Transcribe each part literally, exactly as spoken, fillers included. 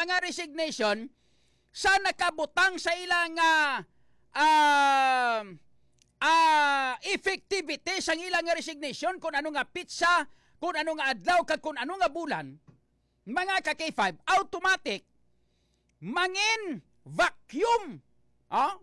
mga resignation sa nakabutang sa ilang uh, uh, uh, effectivity sa ilang resignation kung ano nga pitsa, kung ano nga adlaw, kag kung ano nga bulan, mga ka-K five, automatic, mangin vacuum, oh?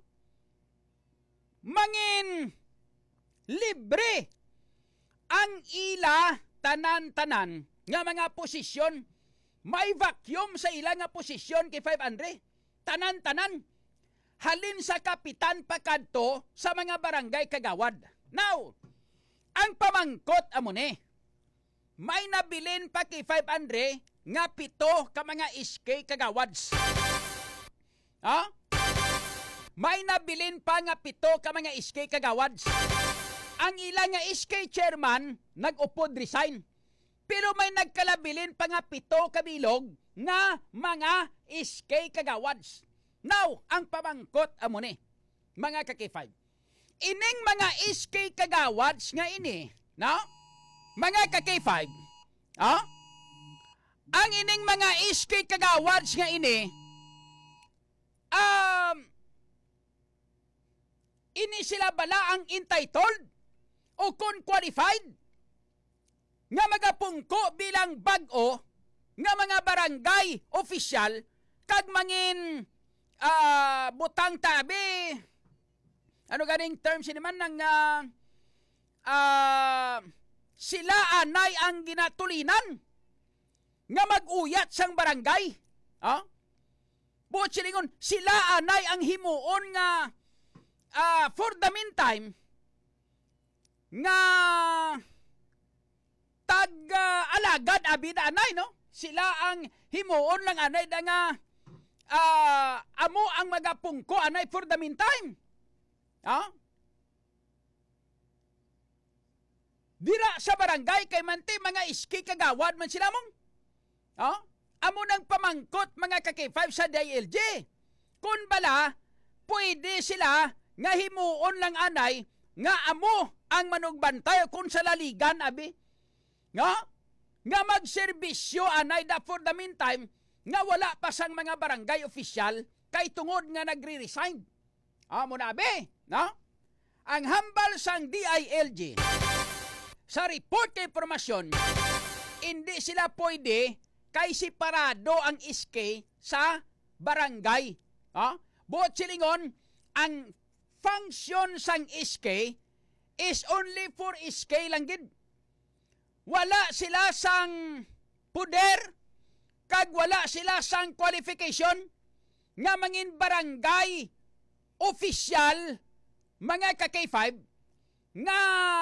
Mangin libre ang ila tanan-tanan nga mga posisyon. May vacuum sa ila nga posisyon kay five Andre. Tanan-tanan. Halin sa kapitan pakadto sa mga barangay kagawad. Now, ang pamangkot amo ni, may nabilin pa kay five Andre nga pito ka mga iskay kagawads. Ha? May nabilin pa nga pito ka mga iskay kagawads. Ang ilang nga iskay chairman nag-upod resign. Pero may nagkalabilin pa nga pito kabilog nga mga iskay kagawads. Now, ang pamangkot amo ni, mga ka-K five. Ining mga iskay kagawads nga ini, no? Mga ka-K five, oh? Ang ining mga iskay kagawads nga ini, um, ini sila bala ang entitled o kung qualified nga magapungko bilang bag-o nga mga barangay official kag mangin uh, butang tabi. Ano ganing term siniman ng uh, uh, sila anay ang ginatulinan nga mag-uyat sang barangay. Ha? Huh? Buot silingon, sila anay ang himuon nga uh, for the meantime nga tag-alagad uh, abi da anay, no? Sila ang himuon lang anay da nga uh, amo ang magapungko anay for the meantime. Ha? Dira sa barangay kay manti mga iski kagawad man sila mong. Ha? Amo nang pamangkot mga ka-K five sa D I L G. Kun bala, pwede sila nga himuon lang anay nga amo ang manugbantay kung sa laligan abi. Nga? Nga magserbisyo anay da for the meantime nga wala pa sang mga barangay official kay tungod nga nagre-resign. Amo na abi, no? Ang hambal sang D I L G sa report kay impormasyon, hindi sila pwede kay separado ang iske sa barangay. Ha? Buot silingon, ang function sang iske is only for iske lang gid. Wala sila sang puder, kag wala sila sang qualification nga mangin barangay official, mga ka-K five, nga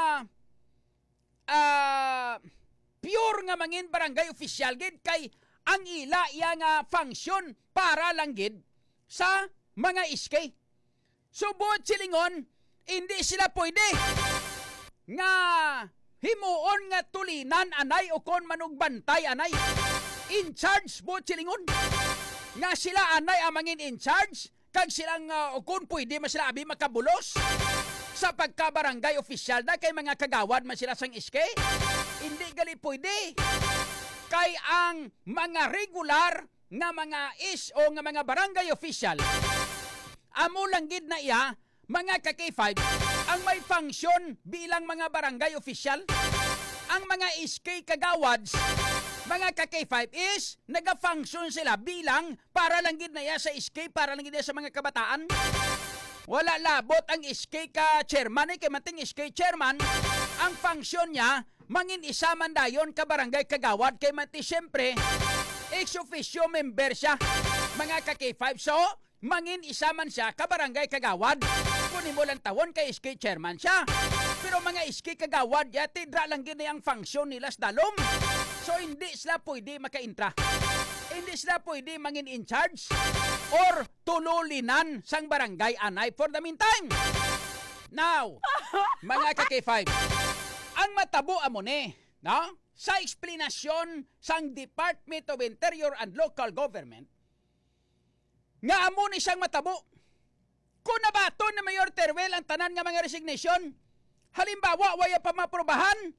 uh, pure nga mangin barangay official gid kay ang ila iya nga function para lang gid sa mga iske. So buot silingon, hindi sila pwede nga himuon nga tulinan anay o kon manugbantay anay. In charge buot silingon. Nga sila anay ang mangin in charge kag silang uh, o kon pwede man sila abi makabulos sa pagkabarangay official da kay mga kagawad man sila sang iske. Hindi gali pwede. Kay ang mga regular nga mga is o nga mga barangay official, amo lang gid na iya, mga ka-K five, ang may function bilang mga barangay official. Ang mga iske kagawads, mga ka-K five, is naga-function sila bilang para lang gid na iya sa iske, para lang gid sa mga kabataan. Wala labot ang iske ka chairman, eh, kay mating iske chairman, ang function niya, mangin isa man dayon ka barangay kagawad, kay mati siyempre, ex officio member siya, mga ka-K five. So, mangin isa man siya ka barangay kagawad. Kunin mo lang tawon kay iske chairman siya. Pero mga iske kagawad, yati dra lang gini ang function nila sa dalom. So, hindi sila pwede maka-intra. Hindi sila pwede mangin in charge or tululinan sang barangay anay for the meantime. Now, mga ka-K five, ang matabo amo ni, no? Sa eksplanasyon sang Department of Interior and Local Government, nga amo ni siyang matabo. Kung nabaton na Mayor Teruel ang tanan nga mga resignation, halimbawa waya pa maprobahan,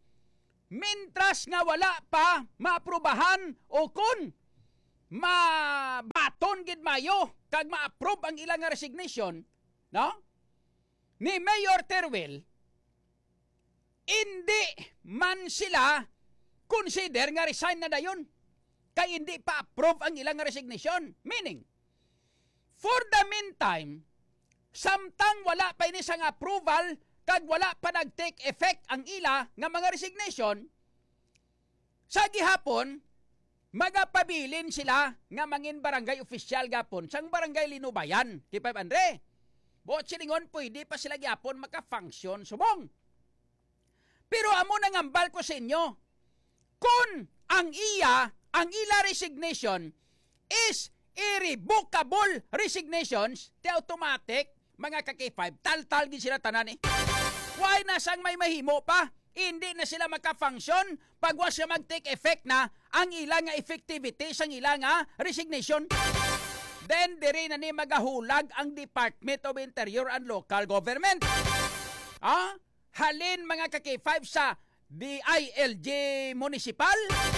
mintras nga wala pa maprobahan o kun ma Mayo kag ma-approve ang ilang nga resignation, no? Ni Mayor Teruel, hindi man sila consider nga resign na dayon. Kay hindi pa approve ang ilang nga resignation. Meaning, for the meantime, samtang wala pa ini sang approval kag wala pa nag-take effect ang ila nga mga resignation, sa gihapon, magapabilin sila nga mangin barangay official gapon sang barangay Linubayan. Kipay Andre, buot silingon pwede pa sila gapon maka-function subong. Pero amo nang ambal ko sa inyo, kung ang iya, ang ila resignation is irrevocable resignations, te automatic, mga ka-K five, tal-tal gid sila tanan eh. Why na sang may mahimo pa? Hindi na sila maka-function pag wa siya mag-take effect na ang ilang nga effectivity sang ilang nga resignation. Then, diri na ni magahulag ang Department of Interior and Local Government. Ah? Halin mga ka-K five sa D I L G Municipal,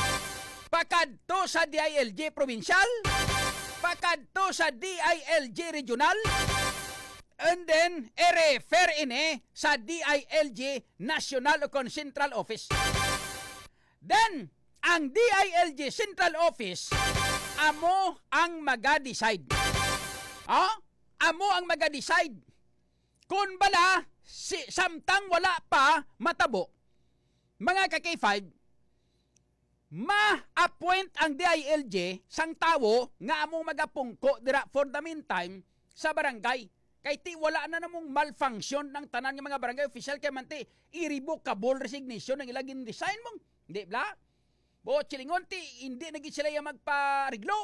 pakadto sa D I L G Provincial, pakadto sa D I L G Regional, and then, i-refer ini sa D I L G National o Central Office. Then, ang D I L G Central Office, amo ang maga-decide. Ah? Amo ang maga-decide. Kung bala, si, samtang wala pa matabo, mga ka-K five, ma-appoint ang D I L G sang tawo nga amo magapungko dira for the meantime sa barangay. Kay ti wala na namong malfunction ng tanan ng mga barangay official kay man ti irrevocable resignation ng ilang resign mong. Hindi bla? Bo chilingon ti hindi na gid sila yung magpariglo.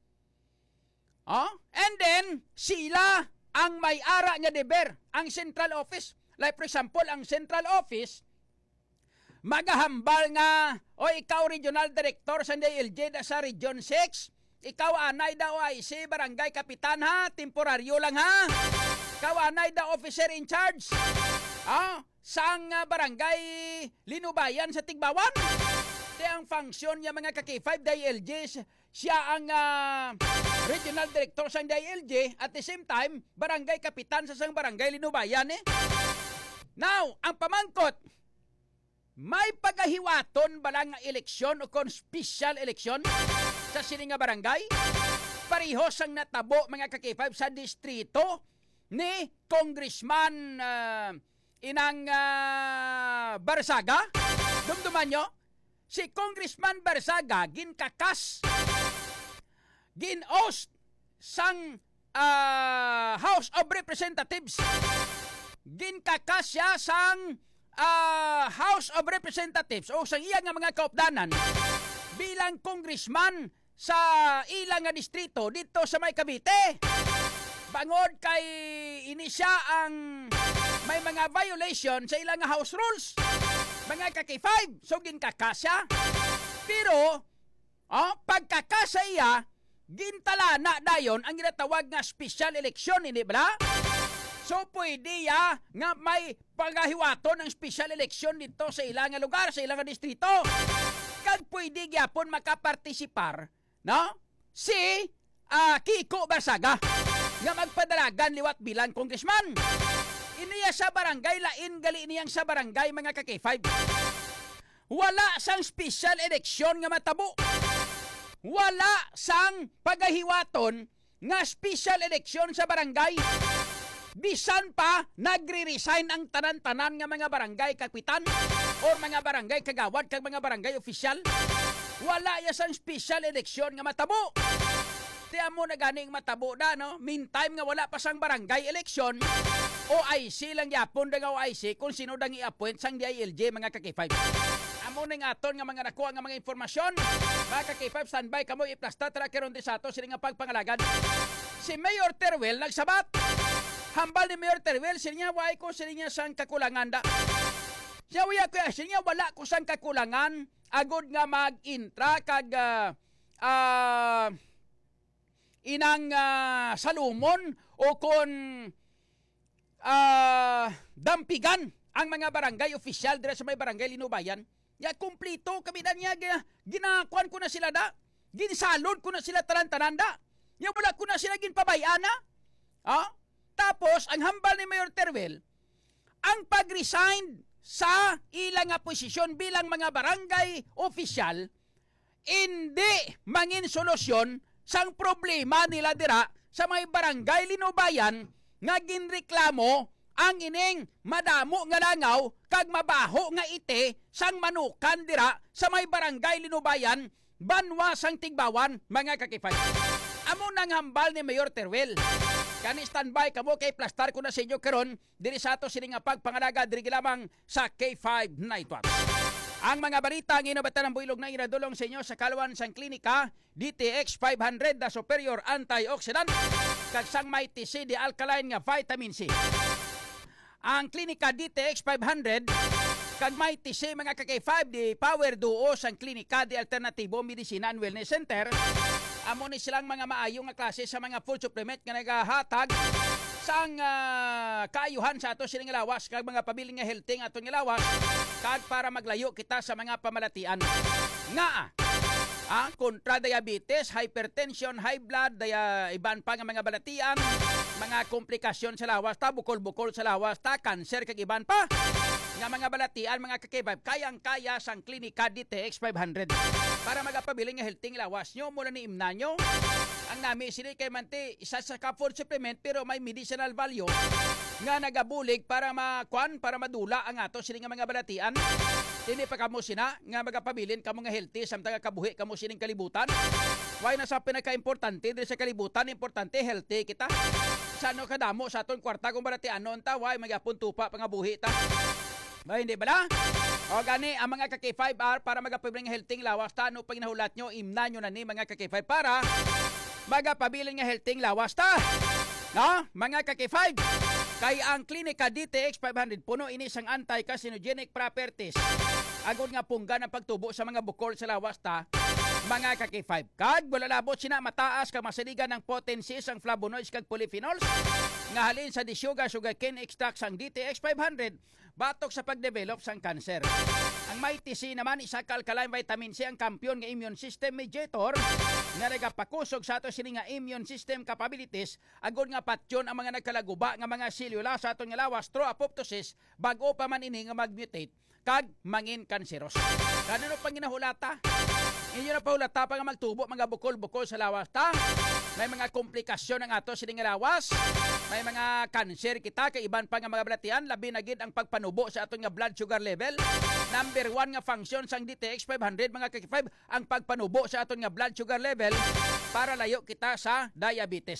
Ah? And then sila ang may-ara nga deber, ang central office. Like for example, ang central office magahambal nga o ikaw regional director sa D I L G da sa Region six, ikaw anay da O I C barangay kapitan ha, temporaryo lang ha. Ikaw anay da officer in charge. Ah, sang uh, barangay Linubayan sa Tigbawan. Di ang function niya mga ka-K five D I L G, siya ang uh, regional director sa D I L G at the same time barangay kapitan sa sang barangay Linubayan eh. Now, ang pamangkot, may pagahiwaton balang nga eleksyon o kon special eleksyon sa sini nga barangay? Pareho sang natabo mga ka-K five sa distrito ni Congressman uh, Inang uh, Barsaga. Dumduman nyo? Si Congressman Barsaga ginkakas, ginost sang uh, House of Representatives. Ginkakas siya sang uh, House of Representatives o sa iya nga mga kaupdanan bilang congressman sa ilang nga distrito dito sa may Cavite. Bangod kay ini siya ang may mga violation sa ilang nga house rules. Mga ka-K five, so ginkakasya. Pero, oh, pagkakasa iya, gintala na dayon ang ginatawag nga special election, hindi ba? So, pwede ya nga may pagahiwaton ng special election dito sa ilang nga lugar, sa ilang nga distrito. Kag pwede gyapon makapartisipar, no? Si uh, Kiko Barsaga nga magpadalagan liwat bilang congressman. Iniya sa barangay, lain gali niyang sa barangay mga ka-K five. Wala sang special election nga matabo. Wala sang pagahiwaton nga special election sa barangay. Bisan pa nagre-resign ang tanan-tanan nga mga barangay kapitan or mga barangay kagawad kag mga barangay official. Wala ya sang special election nga matabo. Tiyan mo na ganing matabo na, no? Meantime nga wala pa sang barangay election, O I C lang yapon da nga O I C kung sino dang i-appoint sang D I L G mga ka-K five. Amo na nga aton nga mga nakuha nga mga informasyon. Mga ka-K five, standby kamo iplasta tara karon di sa ato sila nga pagpangalagan. Si Mayor Teruel nagsabat. Hambal ni Mayor Teruel, siya way ko siya sang kakulangan da. Siya waya ko siya wala ko sang kakulangan agod nga mag-intra kag uh, uh, inang uh, salumon o kon uh, dampigan ang mga barangay official dire sa may barangay Linubayan. Ya kumplito kami na niya ginakuan ko na sila da. Ginsalod ko na sila tanan-tanan da. Yung wala ko na sila ginpabayana. Ah? Tapos, ang hambal ni Mayor Teruel, ang pag-resign sa ilang nga posisyon bilang mga barangay official, hindi mangin solusyon sang problema nila dira sa may barangay Linubayan nga ginreklamo ang ining madamo nga langaw kag mabaho nga ite sang manukan dira sa may barangay Linubayan, banwa sang Tigbawan, mga kakipay. Amo nang hambal ni Mayor Teruel. Kani standby kamo kay plastar ko na sa inyo karon diri sa ato sini nga pagpangalaga diri lamang sa K five Night Watch. Ang mga balita ng inobatan ng builog na iradulong sa inyo sa Kalawan sang Klinika D T X five hundred na superior antioxidant kag sang may T C di alkaline nga vitamin C. Ang Klinika D T X five hundred kag may T C mga ka-K five di power duo sang Klinika di Alternatibo Medicina and Wellness Center. Amo ni silang mga maayong nga klase sa mga food supplement nga nagahatag sang uh, kaayuhan sa ato sining lawas kag mga pabiling nga healthy nga aton nga lawas kag para maglayo kita sa mga pamalatian nga ah, kontra diabetes, hypertension, high blood, daya iban pa nga mga balatian, mga komplikasyon sa lawas ta, bukol-bukol sa lawas ta, cancer kag iban pa nga mga balatian, mga kakibab, kayang-kaya sang Klinika D T X five hundred para magapabiling nga healthy nga lawas nyo mula ni imna nyo. Ang nami sini kay manti isa sa ka food supplement pero may medicinal value nga nagabulig para makuan para madula ang ato sini nga mga balatian. Dili pa kamo sina nga magapabilin kamo nga healthy samtang kabuhi kamo sining kalibutan. Why na sa pinaka-importante diri sa kalibutan, importante healthy kita. Sa ano kadamo sa aton kwarta kung balatian non ta why magapon tupa pangabuhi ta. Ba hindi bala? O gani ang mga ka-K five R para magapabilin nga healthy lawas ta no pag nahulat nyo imna nyo na ni mga ka-K five para magapabilin nga healthy lawas ta. No, mga ka-K five. Kay ang Klinika D T X five hundred puno ini sang anti-carcinogenic properties. Agod nga pungga ng pagtubo sa mga bukol sa lawas ta, mga ka-K five. Kag bulalabot sina mataas kag masaligan ng potency sang flavonoids kag polyphenols nga halin sa disugar sugarcane extract sang D T X five hundred batok sa pagdevelop sang cancer. Ang may T C naman isa ka alkaline vitamin C ang kampiyon nga immune system mediator nga nagapakusog sa ato sini nga immune system capabilities agod nga patyon ang mga nagkalaguba nga mga selula sa aton nga lawas through apoptosis bag-o pa man ini nga magmutate kag mangin kanseros. Kadano pang ginahulata? Inyo na pahulata pa nga magtubo mga bukol-bukol sa lawas ta. May mga komplikasyon ang ato sini nga lawas. May mga kanser kita kay iban pa nga mga balatian labi na gid ang pagpanubo sa aton nga blood sugar level. Number one nga function sang D T X five hundred mga ka-K five ang pagpanubo sa aton nga blood sugar level para layo kita sa diabetes.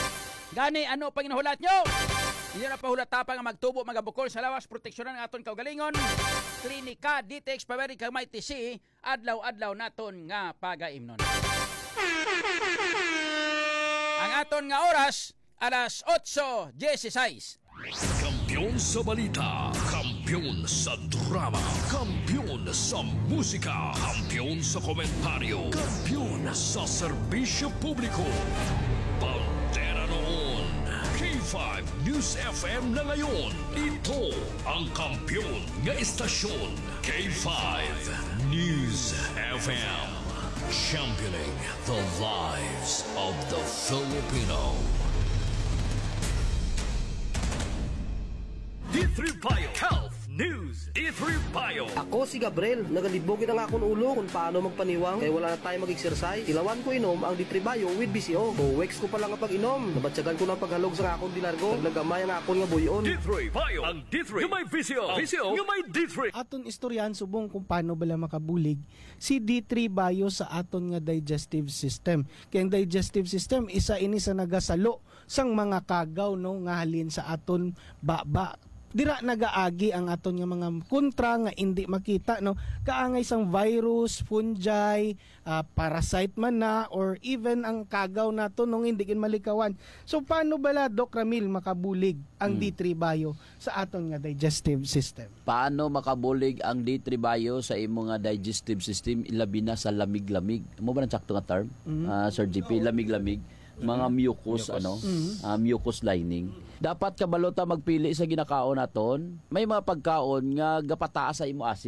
Gani ano pang inahulat nyo? Inyo na pahulata pa nga magtubo mga bukol sa lawas proteksyonan ang aton kaugalingon. Klinika D T X five hundred kag may T C adlaw-adlaw naton nga pagaimnon. Ang aton nga oras alas otso dieciséis. Kampiyon sa balita, kampiyon sa drama, kampiyon sa musika, kampiyon sa komentaryo, kampiyon sa serbisyo publiko. Bandera noon, K five News F M na ngayon. Ito ang kampiyon nga istasyon, K five News F M. Championing the lives of the Filipino. D three Bio Health News. D three Bio. Ako si Gabriel, nagalibogin ang akong ulo kung paano magpaniwang kaya wala na tayo mag-exercise. Ilawan ko inom ang D three Bio with B C O. Buwex ko pa lang ang pag-inom. Nabatsagan ko ng paghalog sa akong dilargo. Naglagamay ang akong nga buyon. D three Bio. Ang D three. Yung may B C O. B C O. Yung may D three. Aton istoryan subong kung paano bala makabulig si D three Bio sa aton nga digestive system. Kaya ang digestive system isa ini sa nagasalo sang mga kagaw no nga halin sa aton baba. Dira nagaagi ang aton nga mga kontra nga hindi makita no kaangay sang virus, fungi, uh, parasite man na or even ang kagaw nato nung hindi kin malikawan. So paano bala Doc Ramil makabulig ang hmm. D three Bio sa aton nga digestive system? Paano makabulig ang D three Bio sa imo nga digestive system ilabi na sa lamig-lamig? Mo ba nang sakto nga term? Mm-hmm. Uh, Sir G P, lamig-lamig mga mucus, mucus. ano mm-hmm. uh, mucus lining. Dapat kabalo ta magpili sa ginakaon naton. May mga pagkaon nga gapataas sa imo acid.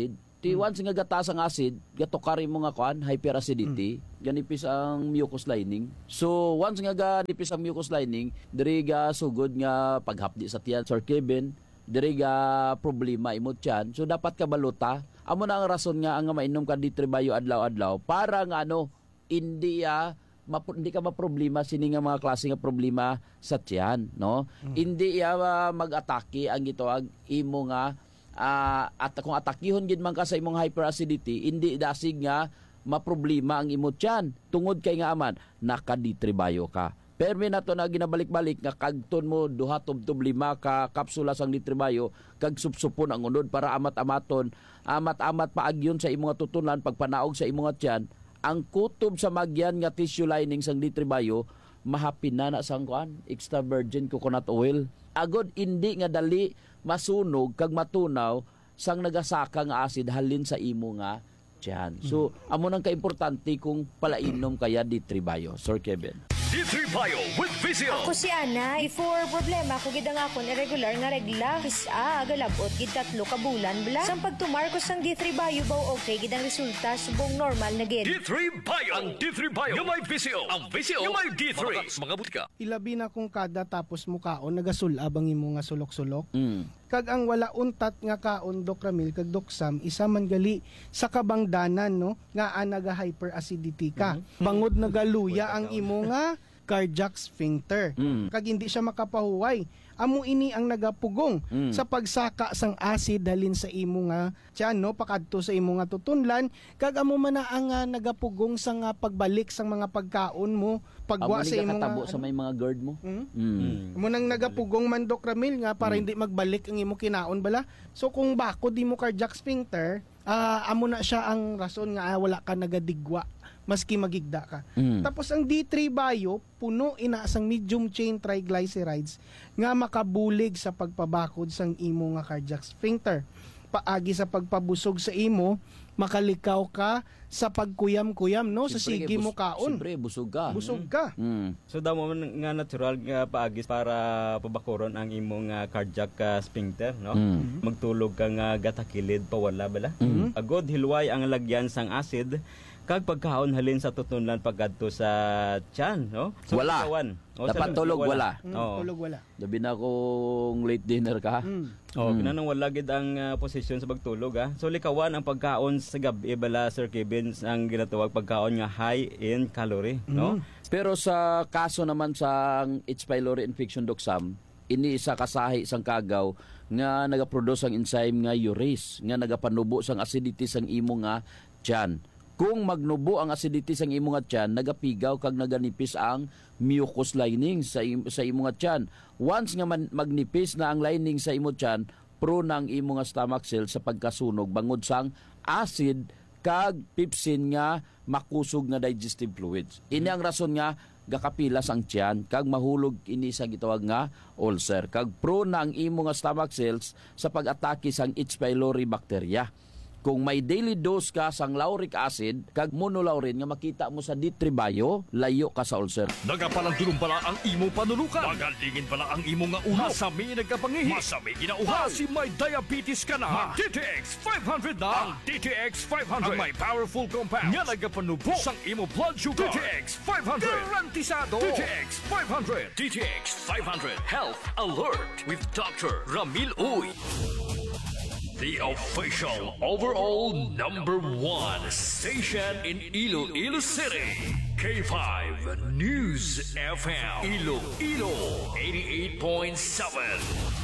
Ti once nga gatas ang acid, gatokari mo nga kuan, hyperacidity, ganipis ang mucous lining. So once nga ganipis ang mucous lining, diri ga sugod nga paghapdi sa tiyan, Sir Kevin, diri ga problema imot tiyan. So dapat ka baluta. Amo na ang rason nga ang mainom ka D three Bio adlaw-adlaw para nga ano, hindi ya Mapo, hindi ka maproblema sini nga mga klase nga problema sa tiyan, no? Mm. Hindi ya uh, mag-atake ang gitawag imo nga uh, at kung atakihon gid man ka sa imong hyperacidity, hindi dasig nga maproblema ang imo tiyan tungod kay nga aman naka D three Bio ka. Permi na to na ginabalik-balik nga kagton mo duha tubtob lima ka kapsula sang D three Bio kag supsupon ang unod para amat-amaton, amat-amat paagyon sa imong tutunan pagpanaog sa imong tiyan. Ang kutob sa magyan nga tissue lining sang D three Bio mahapin na na sang kuan extra virgin coconut oil. Agod hindi nga dali masunog kag matunaw sang nagasaka nga acid halin sa imo nga tiyan. So amo nang kaimportante kung palainom kaya D three Bio, Sir Kevin. D three Bio with Vizio. Ako si Ana, before problema ko gid ang akon irregular nga regla, kisa agalabot gid tatlo ka bulan bala. Sang pagtumar ko sang D three Bio baw okay gid ang resulta subong normal na gid. D three Bio. Ang D three Bio yung may Vizio. Ang Vizio yung may D three. Mga butika. Ilabi na kung kada tapos mukaon nagasulab ang imo nga sulok-sulok. Mm. Kag ang wala untat nga kaon Doc Ramil kag Doc Sam isa man gali sa kabangdanan no nga anaga hyperacidity ka. Mm-hmm. Bangod nagaluya ang imo nga cardiac sphincter. Mm. Kag hindi siya makapahuway. Amo ini ang nagapugong mm. sa pagsaka sang acid dalin sa imo nga tiyan no pakadto sa imo nga tutunlan kag amo man na ang uh, nagapugong sa nga pagbalik sang mga pagkaon mo pagwa sa imo nga sa may mga GERD mo. Mm? Mm. Mm. Amo nang nagapugong man Doc Ramil nga para mm. hindi magbalik ang imo kinaon bala. So kung bako di mo cardiac sphincter, uh, amo na siya ang rason nga ah, wala ka nagadigwa maski magigda ka. Mm. Tapos ang D three Bio, puno ina sang medium chain triglycerides nga makabulig sa pagpabakod sang imo nga cardiac sphincter. Paagi sa pagpabusog sa imo, makalikaw ka sa pagkuyam-kuyam no sa sige mo kaon. Siyempre busog ka. Busog ka. Mm. So damo man nga natural nga paagis para pabakuron ang imong uh, cardiac uh, sphincter no. Mm. Magtulog ka nga gatakilid pawala bala. Mm. Agod hilway ang lagyan sang acid kag pagkaon halin sa tutunlan pagkadto sa tiyan no. So, wala. Kawan, o, dapat sa, tulog wala. Mm, oh. Tulog wala. Labi na kung late dinner ka. Mm. Oh, mm. kinanang wala gid ang uh, posisyon sa pagtulog ah. So likawan ang pagkaon sa gabi bala Sir Kevin ang ginatawag pagkaon nga high in calorie mm. no. Pero sa kaso naman sa H. pylori infection Doc Sam, ini isa kasahi sang kagaw nga nagaproduce ang enzyme nga urease nga nagapanubo sang acidity sang imo nga tiyan. Kung magnubo ang acidity sang imo nga tiyan, nagapigaw kag naganipis ang mucous lining sa im- sa imo nga tiyan. Once nga man- magnipis na ang lining sa imo tiyan, prone ang imo nga stomach cells sa pagkasunog bangod sang acid kag pepsin nga makusog nga digestive fluids. Ini ang rason nga gakapilas ang tiyan kag mahulog ini sa gitawag nga ulcer. Kag prone na ang imo nga stomach cells sa pag-atake sang H. pylori bacteria. Kung may daily dose ka sang lauric acid, kag monolaurin nga makita mo sa D three Bio, layo ka sa ulcer. Nagapalandulong pala ang imo panulukan. Magalingin pala ang imo nga ulo. Masami nagkapangihi. Masami ginauhaw. Kasi may diabetes ka na. D T X five hundred na. Ang D T X five hundred. Ang may powerful compound. Nga nagapanubo sang imo blood sugar. D T X five hundred. Garantisado. D T X five hundred. D T X five hundred. Health Alert with Doctor Ramil Uy. The official overall number one station in Iloilo City. K five News F M. Iloilo eighty-eight point seven.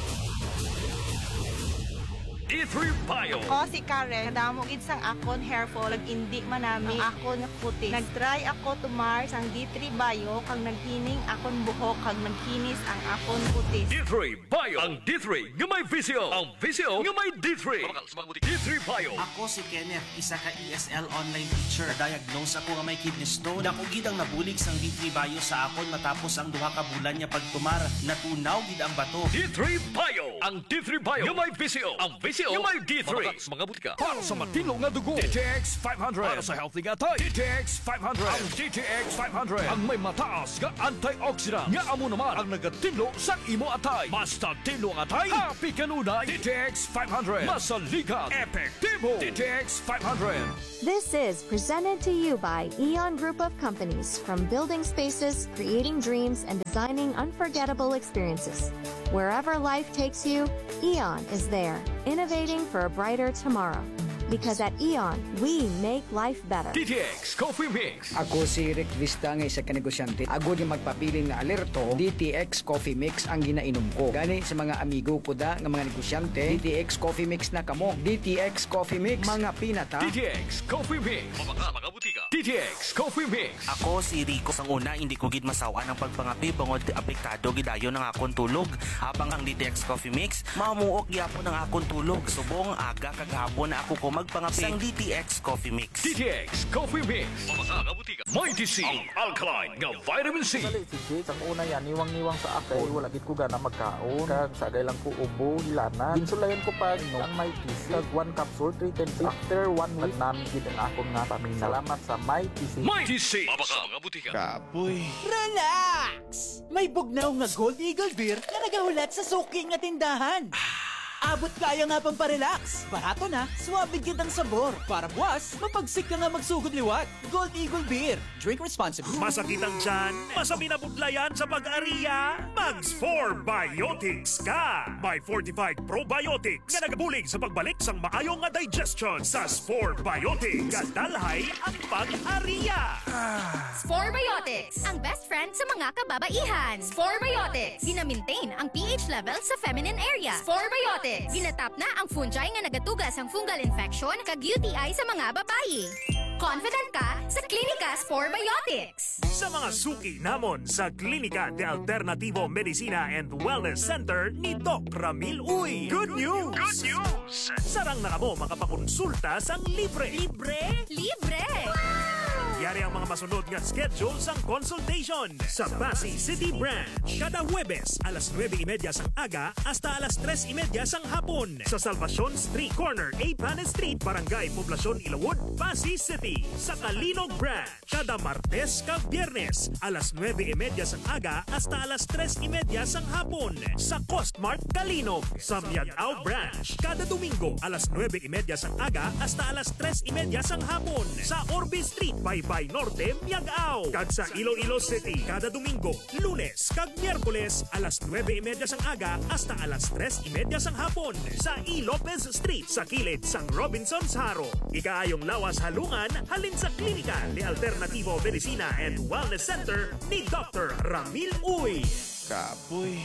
D three Bio. Ako si Karen, kadamo gid sang akon hair fall, ag indi manami ang akon nga kutis. Nagtry ako tumar sang D three Bio kag naghining akon buhok kag nagkinis ang akon kutis. D three Bio. Ang D three nga may Vizio. Ang Vizio nga may D three. D three Bio. Ako si Kenneth, isa ka E S L online teacher. Diagnose ako nga may kidney stone. Dako gid ang nabulig sang D three Bio sa akon matapos ang duha ka bulan niya pagtumar. Natunaw gid ang bato. D three Bio. Ang D three Bio nga may Vizio. Ang Vizio B C O. Yung may D three. Mga, mga butika. Para sa matino nga dugo. D T X five hundred. Para sa healthy nga tay. D T X five hundred. Ang D T X five hundred. Ang may mataas nga antioxidant. Nga amo naman ang nagatinlo sa imo atay. Basta tinlo ang atay. Happy kanunay. D T X five hundred. Masaligan. Epektibo. D T X five hundred. This is presented to you by Eon Group of Companies. From building spaces, creating dreams, and designing unforgettable experiences. Wherever life takes you, Eon is there, innovating for a brighter tomorrow. Because at Eon, we make life better. D T X Coffee Mix. Ako si Rick Vista nga isa ka negosyante. Ako yung magpapiling na alerto, D T X Coffee Mix ang ginainom ko. Gani sa mga amigo ko da nga mga negosyante, D T X Coffee Mix na kamo. D T X Coffee Mix, mga pinata. D T X Coffee Mix. Mga mga butika. D T X Coffee Mix. Ako si Rico. Sang una, hindi ko gid masawa ng pagpangapi bangod apektado gidayo ng akong tulog. Habang ang D T X Coffee Mix, mamuok gyapon ng akong tulog. Subong aga kagahapon na ako ko magpangapi sang D T X Coffee Mix. D T X Coffee Mix. Mga mga butika. May D C. Ang alkaline nga vitamin C. Dali, si Jade, ang una yan, niwang-niwang sa akay, wala gid ko gana magkaon, kag sagay lang ko ubo, hilana. Ginsulayan ko pa, no, ang may T C, kag one capsule, three ten six. After one week, namin gid ang akong nga pamina. Salamat sa may T C. May T C. Mga mga butika. Kapoy. Relax! May bugnaw nga Gold Eagle Beer na nagahulat sa suki nga tindahan. Abot kaya nga pang parelax. Barato na, suwabe gid ang sabor. Para buwas, mapagsik ka nga magsugod liwat. Gold Eagle Beer. Drink responsibly. Masakit ang tiyan? Masami na budlayan sa pag-ariya? Mags four Biotics ka! May fortified probiotics nga nagabulig sa pagbalik sang maayong nga digestion sa Spore Biotics. Kadalhay ang pag-ariya! Spore Biotics, ang best friend sa mga kababaihan. Spore Biotics, gina-maintain ang pH level sa feminine area. Spore Biotics, ginatap na ang fungi nga nagatugas ang fungal infection kag U T I sa mga babayi. Confident ka sa Klinika Spore Biotics. Sa mga suki namon sa Klinika de Alternativo Medicina and Wellness Center ni Doc Ramil Uy. Good news! Good news! Sarang na kamo makapakonsulta sang libre. Libre? Libre! Yari ang mga masunod nga schedule sang consultation sa Pasay City Branch. Kada Huwebes, alas nueve y media sang aga hasta alas tres y media sang hapon. Sa Salvacion Street Corner, A. Panes Street, Barangay Poblacion, Ilawod, Pasay City. Sa Kalinog Branch, kada Martes kag Biyernes, alas nueve y media sang aga hasta alas tres y media sang hapon. Sa Costmart, Kalinog. Sa Miagao Branch, kada Domingo, alas nueve y media sang aga hasta alas tres y media sang hapon. Sa Orbe Street, Baybay Norte, Miagao. Kag sa Iloilo City, kada Domingo, Lunes kag Miyerkules, alas nueve y media sang aga hasta alas tres y media sang hapon. Sa E. Lopez Street, sa kilid sang Robinson's Haro. Ikaayong lawas halungan, halin sa Klinika de Alternativo Medicina and Wellness Center ni Doctor Ramil Uy. Kapoy.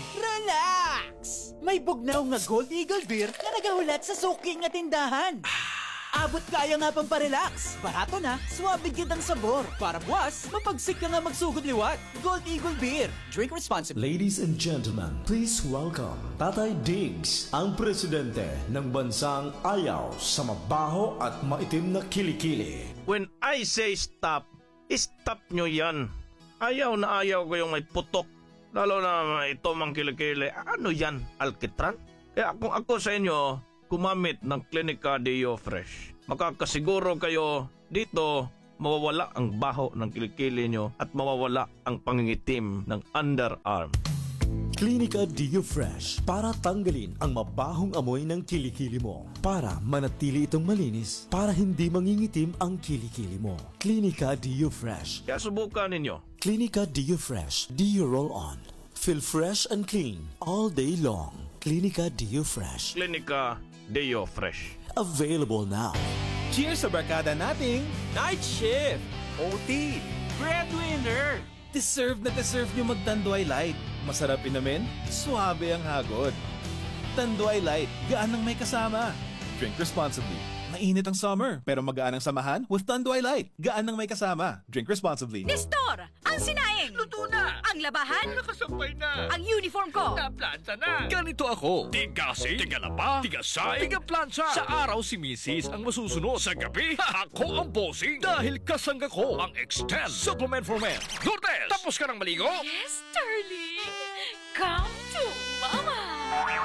Relax! May bugnaw nga Gold Eagle Beer na nagahulat sa suki nga tindahan. Abot kaya nga pang parelax. Barato na, suwabe gid ang sabor. Para buwas, mapagsik ka nga magsugod liwat. Gold Eagle Beer. Drink responsibly. Ladies and gentlemen, please welcome Tatay Diggs, ang presidente ng bansang ayaw sa mabaho at maitim na kilikili. When I say stop, stop nyo yan. Ayaw na ayaw ko yung may putok. Lalo na ito mang kilikili. Ano yan? Alkitran? Kaya kung ako sa inyo, kumamit ng Klinika Deo Fresh. Makakasiguro kayo dito mawawala ang baho ng kilikili nyo at mawawala ang pangingitim ng underarm. Klinika Deo Fresh para tanggalin ang mabahong amoy ng kilikili mo. Para manatili itong malinis, para hindi mangingitim ang kilikili mo. Klinika Deo Fresh. Kaya subukan ninyo. Klinika Deo Fresh. Deo Roll On. Feel fresh and clean all day long. Klinika Deo Fresh. Klinika Deo Fresh. Available now. Cheers sa barkada nating Night Shift, O T, Breadwinner. Deserve na deserve nyo mag-Tanduay Light. Masarap inamin, suabe ang hagod. Tanduay Light, gaan ang may kasama. Drink responsibly. Mainit ang summer, pero magaan ang samahan with Tanduay Light. Gaan ang may kasama. Drink responsibly. Nestor, ang sinaing. Luto na. Ang labahan. Nakasampay na. Ang uniform ko. Naplansa na. Ganito ako. Tigasi, tigalapa, tigasay, tigaplansa. Sa araw si Missus ang masusunod. Sa gabi, ako ang bossing. Dahil kasangga ko ang Extend Supplement for Men. Lourdes, tapos ka ng maligo? Yes, darling. Come to mama.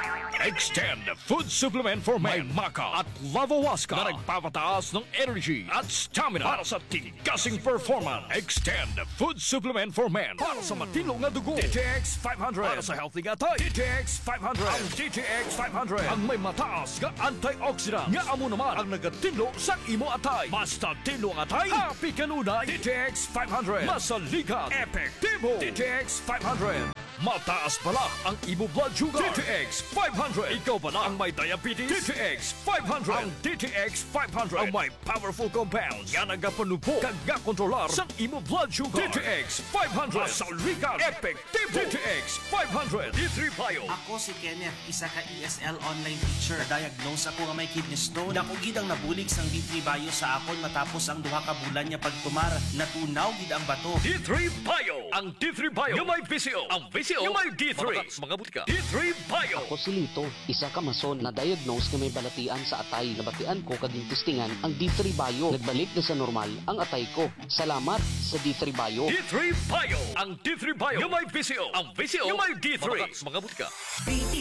Extend Food Supplement for Men. May Maca at Lavawaska na nagpapataas ng energy at stamina para sa tigasing performance. Extend Food Supplement for Men para sa matilong na dugo. D T X five hundred para sa healthy gatay. D T X five hundred. Ang D T X five hundred ang may mataas nga antioxidant nga amo naman ang nagatinlo sa imo atay. Basta tinlo ang atay, happy kanunay. D T X five hundred masaligat, epektibo. D T X five hundred mataas pala ang imo blood sugar. D T X five hundred. Ikaw pala ang may diabetes. D T X five hundred. Ang D T X five hundred ang may powerful compounds nga nagapanubo kag gakontrolar sa imo blood sugar. D T X five hundred masaligat, epektibo. D T X five hundred. D three Bio. Ako si Kenneth, isa ka E S L online teacher. Diagnose ako nga may kidney stone. Dako gid ang nabulig sang D three Bio sa akon matapos ang duha ka bulan niya pagtumar. Natunaw gid ang bato. D three Bio. Ang D three Bio yung may B C O. Ang B C O yung may D three. Mga butika. D three Bio. Ako si Lito, isa ka mason na diagnose nga may balatian sa atay. Nabatian ko kaging testingan ang D three Bio. Nagbalik na sa normal ang atay ko. Salamat sa D three Bio. D three Bio. Ang D three Bio yung may B C O. Ang B C O yung may D three. Mga butika. B T